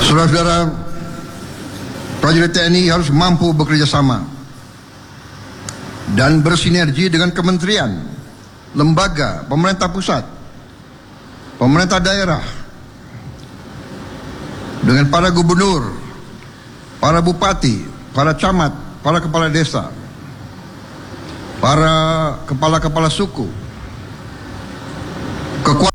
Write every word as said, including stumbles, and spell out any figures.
Saudara-saudara, prajurit T N I harus mampu bekerja sama dan bersinergi dengan kementerian, lembaga, pemerintah pusat, pemerintah daerah, dengan para gubernur, para bupati, para camat, para kepala desa, para kepala-kepala suku, kekuatan